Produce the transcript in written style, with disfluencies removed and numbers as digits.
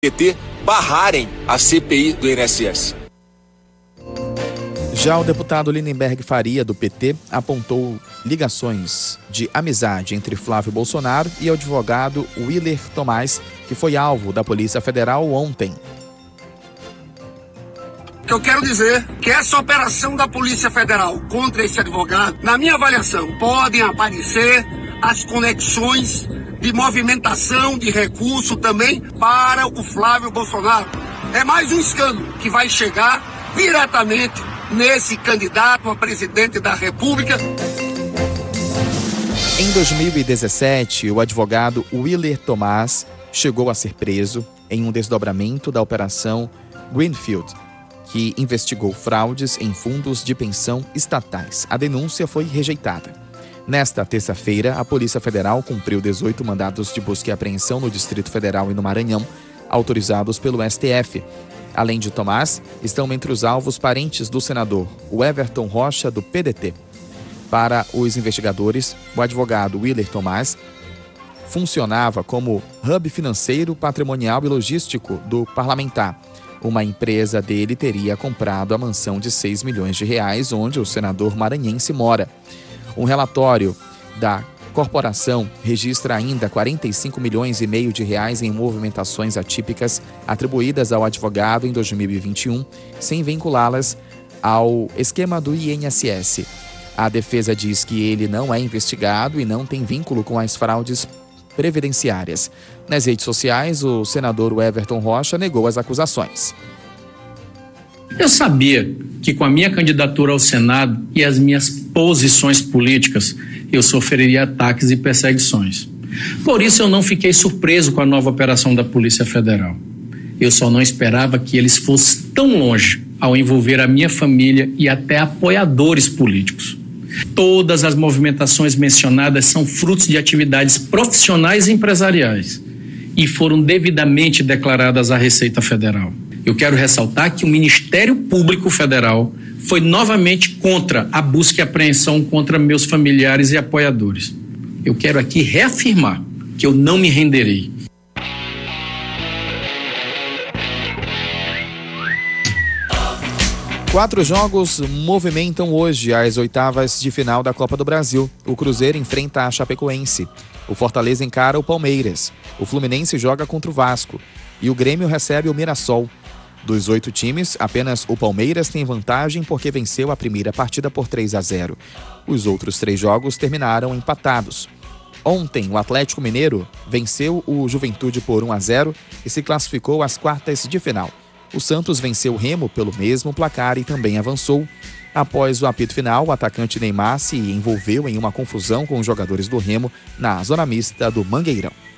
PT barrarem a CPI do INSS. Já o deputado Lindenberg Faria, do PT, apontou ligações de amizade entre Flávio Bolsonaro e o advogado Willer Tomás, que foi alvo da Polícia Federal ontem. Eu quero dizer que essa operação da Polícia Federal contra esse advogado, na minha avaliação, podem aparecer as conexões de movimentação de recurso também para o Flávio Bolsonaro. É mais um escândalo que vai chegar diretamente nesse candidato a presidente da República. Em 2017, o advogado Willer Tomás chegou a ser preso em um desdobramento da Operação Greenfield, que investigou fraudes em fundos de pensão estatais. A denúncia foi rejeitada. Nesta terça-feira, a Polícia Federal cumpriu 18 mandados de busca e apreensão no Distrito Federal e no Maranhão, autorizados pelo STF. Além de Tomás, estão entre os alvos parentes do senador, o Everton Rocha, do PDT. Para os investigadores, o advogado Willer Tomás funcionava como hub financeiro, patrimonial e logístico do parlamentar. Uma empresa dele teria comprado a mansão de 6 milhões de reais, onde o senador maranhense mora. Um relatório da corporação registra ainda 45 milhões e meio de reais em movimentações atípicas atribuídas ao advogado em 2021, sem vinculá-las ao esquema do INSS. A defesa diz que ele não é investigado e não tem vínculo com as fraudes previdenciárias. Nas redes sociais, o senador Everton Rocha negou as acusações. Eu sabia que com a minha candidatura ao Senado e as minhas posições políticas, eu sofreria ataques e perseguições. Por isso eu não fiquei surpreso com a nova operação da Polícia Federal. Eu só não esperava que eles fossem tão longe ao envolver a minha família e até apoiadores políticos. Todas as movimentações mencionadas são frutos de atividades profissionais e empresariais e foram devidamente declaradas à Receita Federal. Eu quero ressaltar que o Ministério Público Federal foi novamente contra a busca e apreensão contra meus familiares e apoiadores. Eu quero aqui reafirmar que eu não me renderei. Quatro jogos movimentam hoje as oitavas de final da Copa do Brasil. O Cruzeiro enfrenta a Chapecoense. O Fortaleza encara o Palmeiras. O Fluminense joga contra o Vasco. E o Grêmio recebe o Mirassol. Dos 8 times, apenas o Palmeiras tem vantagem porque venceu a primeira partida por 3-0. Os outros 3 jogos terminaram empatados. Ontem, o Atlético Mineiro venceu o Juventude por 1-0 e se classificou às quartas de final. O Santos venceu o Remo pelo mesmo placar e também avançou. Após o apito final, o atacante Neymar se envolveu em uma confusão com os jogadores do Remo na zona mista do Mangueirão.